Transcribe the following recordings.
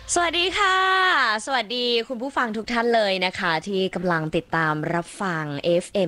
สวัสดีค่ะสวัสดีคุณผู้ฟังทุกท่านเลยนะคะที่กำลังติดตามรับฟัง FM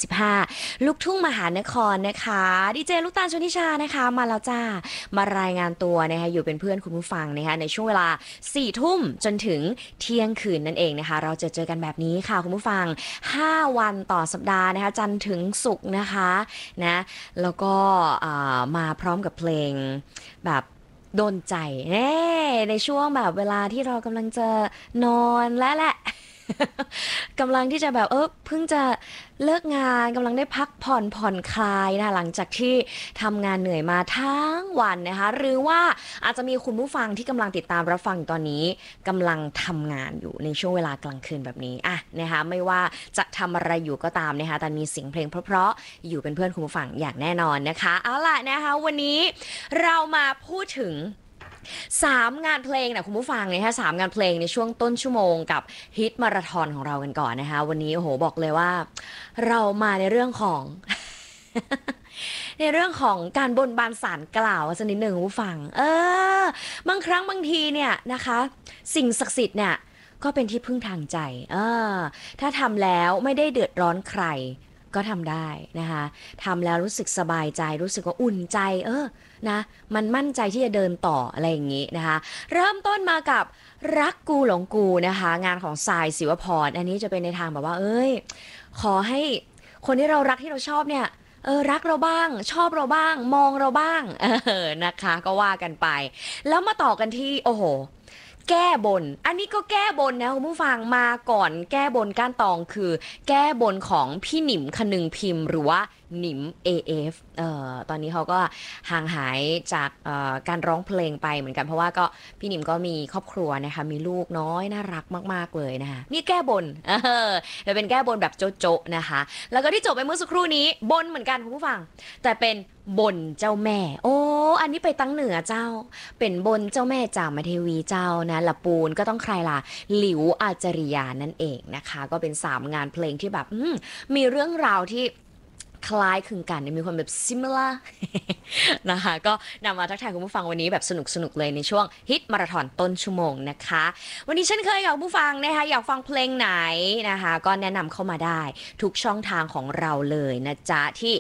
95ลูกทุ่งมหานครนะคะดีเจลูกตาลชนิชานะคะมาแล้วจ้ามารายงานตัวนะคะอยู่เป็นเพื่อนคุณผู้ฟังนะคะในช่วงเวลา4ทุ่มจนถึงเที่ยงคืนนั่นเองนะคะเราจะเจอกันแบบนี้ค่ะคุณผู้ฟัง5วันต่อสัปดาห์นะคะจันทร์ถึงศุกร์นะคะนะแล้วก็มาพร้อมกับเพลงแบบ โดนใจเน่ในช่วงแบบเวลาที่เรากำลังจะนอนและแหละกำลังที่จะแบบเพิ่งจะเลิกงานกำลังได้พักผ่อนคลายนะหลังจากที่ทำงานเหนื่อยมาทั้งวันนะคะหรือว่าอาจจะมีคุณผู้ฟังที่กำลังติดตามรับฟังอยู่ตอนนี้กำลังทำงานอยู่ในช่วงเวลากลางคืนแบบนี้อ่ะนะคะไม่ว่าจะทำอะไรอยู่ก็ตามนะคะแต่มีเสียงเพลงเพราะๆอยู่เป็นเพื่อนคุณผู้ฟังอย่างแน่นอนนะคะเอาล่ะนะคะวันนี้เรามาพูดถึง 3 งานเพลงนะคุณผู้ฟังนะคะ3 งานเพลงในช่วงต้นชั่วโมงกับฮิตมาราธอนของเรากันก่อนนะคะวันนี้โอ้โหบอกเลยว่าเรามาในเรื่องของ ในเรื่องของการบนบานศาลกล่าวสักนิดหนึ่งคุณผู้ฟังบางครั้งบางทีเนี่ยนะคะสิ่งศักดิ์สิทธิ์เนี่ยก็เป็นที่พึ่งทางใจถ้าทำแล้วไม่ได้เดือดร้อนใครก็ทำได้นะคะทำแล้วรู้สึกสบายใจรู้สึกว่าอุ่นใจนะมันมั่นใจที่จะเดินต่ออะไรอย่างนี้นะคะเริ่มต้นมากับรักกูหลงกูนะคะงานของทรายศิวพรอันนี้จะเป็นในทางแบบว่าขอให้คนที่เรารักที่เราชอบเนี่ยรักเราบ้างชอบเราบ้างมองเราบ้างนะคะก็ว่ากันไปแล้วมาต่อกันที่โอ้โหแก้บนอันนี้ก็แก้บนนะคุณผู้ฟังมาก่อนแก้บนก้านตองคือแก้บนของพี่หนิมคนึงพิมพ์หรือว่าหนิม AF ตอนนี้เขาก็ห่างหายจากการร้องเพลงไปเหมือนกันเพราะว่าก็พี่หนิมก็มีครอบครัวนะคะมีลูกน้อยน่ารักมากๆเลยนะคะนี่แก้บนจะเป็นแก้บนแบบโจ๊ะๆนะคะแล้วก็ที่จบไปเมื่อสักครู่นี้บนเหมือนกันคุณผู้ฟังแต่เป็นบนเจ้าแม่โอ้อันนี้ไปตั้งเหนือเจ้าเป็นบนเจ้าแม่จามเทวีเจ้านะละปูนก็ต้องใครล่ะหลิวอาจริยานั่นเองนะคะก็เป็น3 งานเพลงที่แบบมีเรื่องราวที่คล้ายคลึงกันมีความแบบ similar นะคะก็นำมาทักทายคุณผู้ฟังวันนี้แบบสนุกๆเลยในช่วงฮิตมาราธอนต้นชั่วโมงนะคะวันนี้เช่นเคยกับผู้ฟังนะคะอยากฟังเพลงไหนนะคะก็แนะนำเข้ามาได้ทุกช่องทางของเราเลยนะจ๊ะที่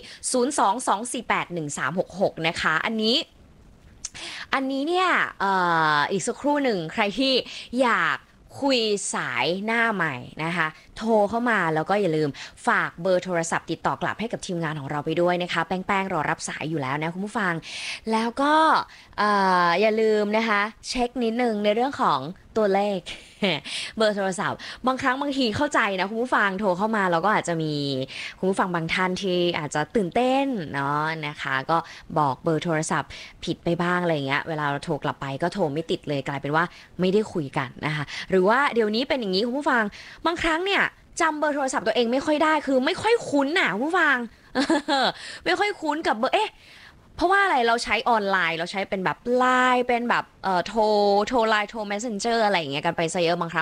022481366นะคะอันนี้เนี่ยอีกสักครู่หนึ่งใครที่อยากคุยสายหน้าใหม่นะคะโทรเข้ามาแล้วก็อย่าลืมฝากเบอร์โทรศัพท์ติดต่อกลับให้กับทีมงานของเราไปด้วยนะคะแป้งๆรอรับสายอยู่แล้วนะคุณผู้ฟังแล้วก็อย่าลืมนะคะเช็คนิดนึงในเรื่องของตัวเลขเบอร์โทรศัพท์บางครั้งบางทีเข้าใจนะคุณผู้ฟังโทรเข้ามาเราก็อาจจะมีคุณผู้ฟังบางท่านที่อาจจะตื่นเต้นเนาะนะคะก็บอกเบอร์โทรศัพท์ผิดไปบ้างอะไรเงี้ยเวลาเราโทรกลับไปก็โทรไม่ติดเลยกลายเป็นว่าไม่ได้คุยกันนะคะหรือว่าเดี๋ยวนี้เป็นอย่างนี้คุณผู้ฟังบางครั้งเนี่ยจำเบอร์โทรศัพท์ตัวเองไม่ค่อยได้คือไม่ค่อยคุ้นน่ะคุณผู้ฟังไม่ค่อยคุ้นกับเบอร์เพราะว่าอะไรเราใช้ออนไลน์เราใช้เป็นแบบไลน์เป็นแบบโทรไลน์โทร messenger อะไรอย่างเงี้ยกันไปซะเยอะบางครั้ง